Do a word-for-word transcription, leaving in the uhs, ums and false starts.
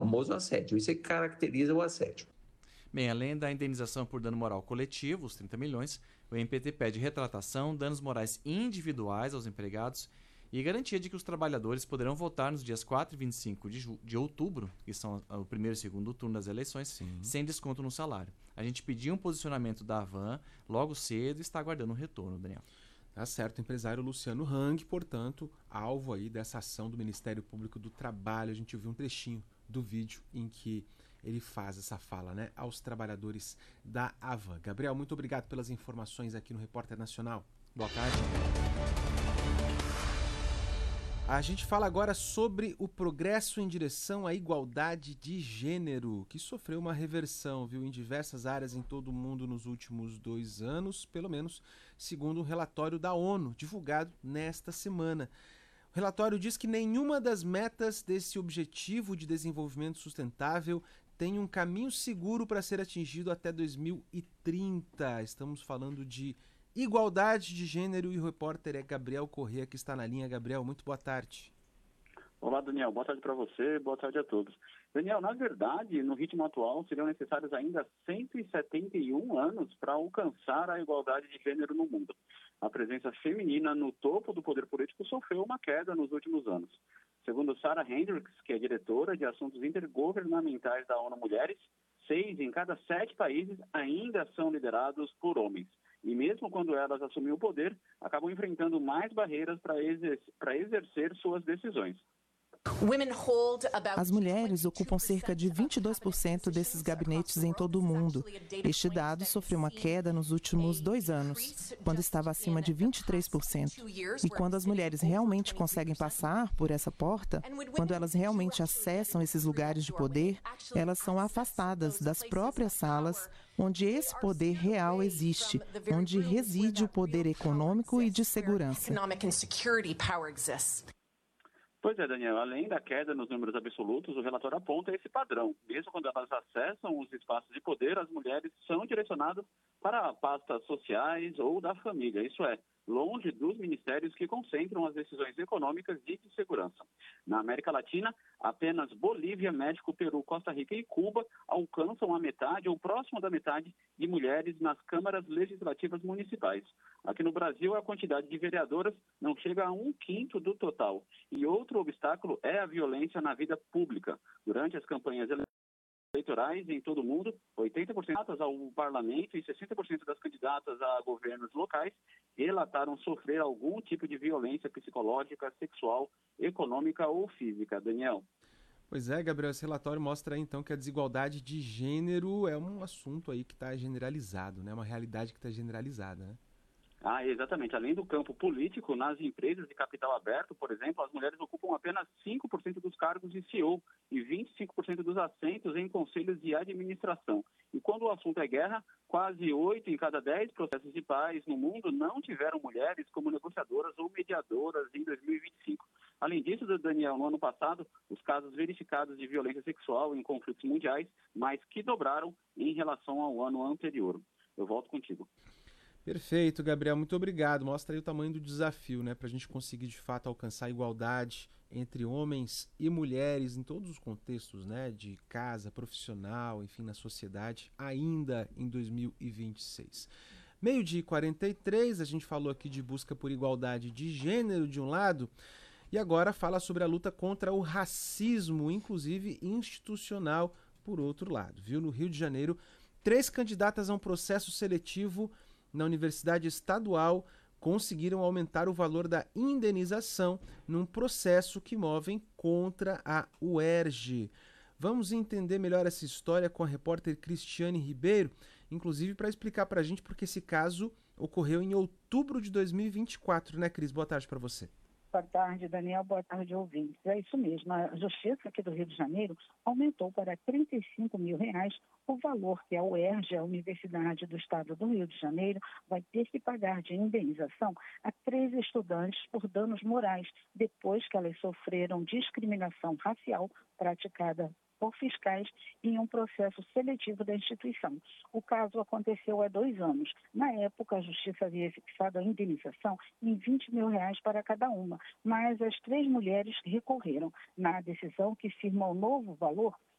famoso assédio. Isso é que caracteriza o assédio. Bem, além da indenização por dano moral coletivo, os trinta milhões, o M P T pede retratação, danos morais individuais aos empregados e garantia de que os trabalhadores poderão votar nos dias quatro e vinte e cinco de, ju- de outubro, que são o primeiro e segundo turno das eleições, Sim. sem desconto no salário. A gente pediu um posicionamento da Havan logo cedo e está aguardando um retorno, Daniel. Tá certo, o empresário Luciano Hang, portanto, alvo aí dessa ação do Ministério Público do Trabalho. A gente ouviu um trechinho do vídeo em que ele faz essa fala, né, aos trabalhadores da Havan. Gabriel, muito obrigado pelas informações aqui no Repórter Nacional. Boa tarde. A gente fala agora sobre o progresso em direção à igualdade de gênero, que sofreu uma reversão, viu, em diversas áreas em todo o mundo nos últimos dois anos, pelo menos segundo um relatório da ONU, divulgado nesta semana. O relatório diz que nenhuma das metas desse objetivo de desenvolvimento sustentável tem um caminho seguro para ser atingido até dois mil e trinta. Estamos falando de igualdade de gênero e o repórter é Gabriel Corrêa, que está na linha. Gabriel, muito boa tarde. Olá, Daniel. Boa tarde para você, boa tarde a todos. Daniel, na verdade, no ritmo atual, seriam necessários ainda cento e setenta e um anos para alcançar a igualdade de gênero no mundo. A presença feminina no topo do poder político sofreu uma queda nos últimos anos. Segundo Sarah Hendricks, que é diretora de assuntos intergovernamentais da ONU Mulheres, seis em cada sete países ainda são liderados por homens. E mesmo quando elas assumem o poder, acabam enfrentando mais barreiras para exer- para exercer suas decisões. As mulheres ocupam cerca de vinte e dois por cento desses gabinetes em todo o mundo. Este dado sofreu uma queda nos últimos dois anos, quando estava acima de vinte e três por cento. E quando as mulheres realmente conseguem passar por essa porta, quando elas realmente acessam esses lugares de poder, elas são afastadas das próprias salas onde esse poder real existe, onde reside o poder econômico e de segurança. Pois é, Daniel, além da queda nos números absolutos, o relatório aponta esse padrão. Mesmo quando elas acessam os espaços de poder, as mulheres são direcionadas para pastas sociais ou da família, isso é, longe dos ministérios que concentram as decisões econômicas e de segurança. Na América Latina, apenas Bolívia, México, Peru, Costa Rica e Cuba alcançam a metade ou próximo da metade de mulheres nas câmaras legislativas municipais. Aqui no Brasil, a quantidade de vereadoras não chega a um quinto do total. E outro obstáculo é a violência na vida pública. Durante as campanhas eleitorais em todo o mundo, oitenta por cento ao parlamento e sessenta por cento das candidatas a governos locais relataram sofrer algum tipo de violência psicológica, sexual, econômica ou física. Daniel. Pois é, Gabriel, esse relatório mostra aí, então, que a desigualdade de gênero é um assunto aí que está generalizado, né? Uma realidade que está generalizada, né? Ah, exatamente. Além do campo político, nas empresas de capital aberto, por exemplo, as mulheres ocupam apenas cinco por cento dos cargos de C E O e vinte e cinco por cento dos assentos em conselhos de administração. E quando o assunto é guerra, quase oito em cada dez processos de paz no mundo não tiveram mulheres como negociadoras ou mediadoras em dois mil e vinte e cinco. Além disso, Daniel, no ano passado, os casos verificados de violência sexual em conflitos mundiais mais que dobraram em relação ao ano anterior. Eu volto contigo. Perfeito, Gabriel, muito obrigado. Mostra aí o tamanho do desafio, né, para a gente conseguir de fato alcançar a igualdade entre homens e mulheres em todos os contextos, né, de casa, profissional, enfim, na sociedade, ainda em dois mil e vinte e seis. Meio-dia e quarenta e três, a gente falou aqui de busca por igualdade de gênero de um lado, e agora fala sobre a luta contra o racismo, inclusive institucional, por outro lado. Viu? No Rio de Janeiro, três candidatas a um processo seletivo na Universidade Estadual conseguiram aumentar o valor da indenização num processo que movem contra a U E R J. Vamos entender melhor essa história com a repórter Cristiane Ribeiro, inclusive para explicar para a gente porque esse caso ocorreu em outubro de dois mil e vinte e quatro, né, Cris? Boa tarde para você. Boa tarde, Daniel. Boa tarde, ouvintes. É isso mesmo. A Justiça aqui do Rio de Janeiro aumentou para trinta e cinco mil reais o valor que a U E R J, a Universidade do Estado do Rio de Janeiro, vai ter que pagar de indenização a três estudantes por danos morais, depois que elas sofreram discriminação racial praticada por fiscais em um processo seletivo da instituição. O caso aconteceu há dois anos. Na época, a Justiça havia fixado a indenização em vinte mil reais para cada uma, mas as três mulheres recorreram. Na decisão que firma o novo valor,